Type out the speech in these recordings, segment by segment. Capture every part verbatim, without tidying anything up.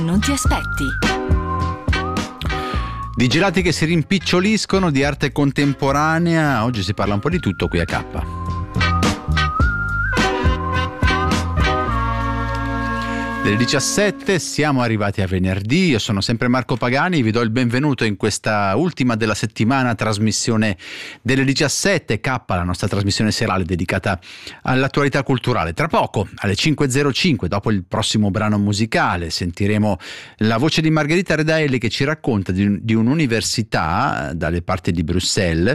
Non ti aspetti. Di gelati che si rimpiccioliscono, di arte contemporanea, oggi si parla un po' di tutto qui a K. Delle diciassette siamo arrivati a venerdì, io sono sempre Marco Pagani, vi do il benvenuto in questa ultima della settimana trasmissione delle diciassette, K, la nostra trasmissione serale dedicata all'attualità culturale. Tra poco alle cinque e zero cinque, dopo il prossimo brano musicale, sentiremo la voce di Margherita Redaelli che ci racconta di, di un'università dalle parti di Bruxelles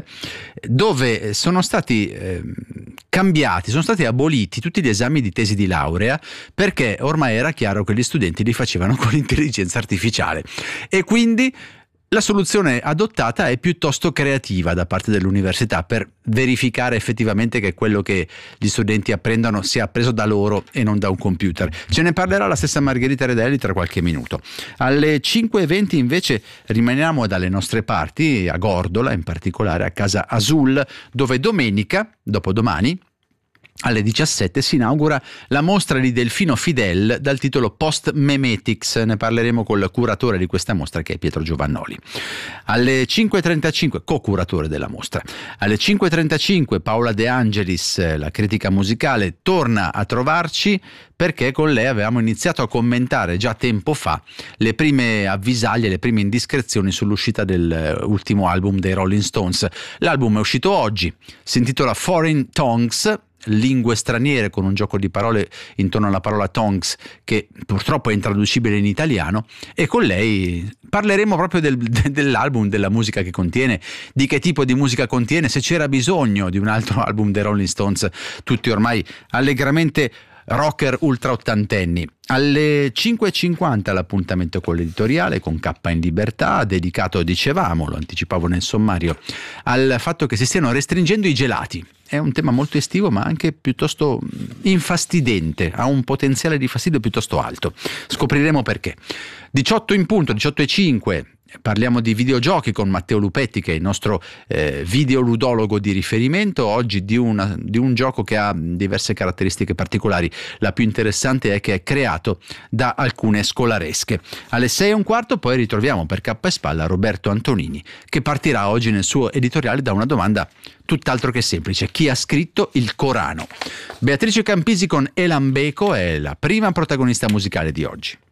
dove sono stati eh, cambiati, sono stati aboliti tutti gli esami di tesi di laurea perché ormai era chiaro che gli studenti li facevano con l'intelligenza artificiale e quindi la soluzione adottata è piuttosto creativa da parte dell'università per verificare effettivamente che quello che gli studenti apprendono sia appreso da loro e non da un computer. Ce ne parlerà la stessa Margherita Redaelli tra qualche minuto. Alle cinque e venti invece rimaniamo dalle nostre parti, a Gordola, in particolare a Casa Azul, dove domenica, dopodomani, alle diciassette si inaugura la mostra di Delfino Fidel dal titolo Post Memetics, ne parleremo col curatore di questa mostra che è Pietro Giovannoli. Alle cinque e trentacinque, co-curatore della mostra, alle cinque e trentacinque Paola De Angelis, la critica musicale, torna a trovarci perché con lei avevamo iniziato a commentare già tempo fa le prime avvisaglie, le prime indiscrezioni sull'uscita dell'ultimo album dei Rolling Stones. L'album è uscito oggi, si intitola Foreign Tongues, lingue straniere, con un gioco di parole intorno alla parola tongues che purtroppo è intraducibile in italiano, e con lei parleremo proprio del, dell'album, della musica che contiene, di che tipo di musica contiene, se c'era bisogno di un altro album dei Rolling Stones, tutti ormai allegramente rocker ultra ottantenni. Alle cinque e cinquanta l'appuntamento con l'editoriale, con K in Libertà, dedicato, dicevamo, lo anticipavo nel sommario, al fatto che si stiano restringendo i gelati. È un tema molto estivo ma anche piuttosto infastidente, ha un potenziale di fastidio piuttosto alto. Scopriremo perché. diciotto in punto, diciotto e cinque. Parliamo di videogiochi con Matteo Lupetti, che è il nostro eh, videoludologo di riferimento, oggi di, una, di un gioco che ha diverse caratteristiche particolari. La più interessante è che è creato da alcune scolaresche. Alle sei e un quarto poi ritroviamo per K e Spalla Roberto Antonini, che partirà oggi nel suo editoriale da una domanda tutt'altro che semplice: chi ha scritto il Corano? Beatrice Campisi con Elan Beko è la prima protagonista musicale di oggi.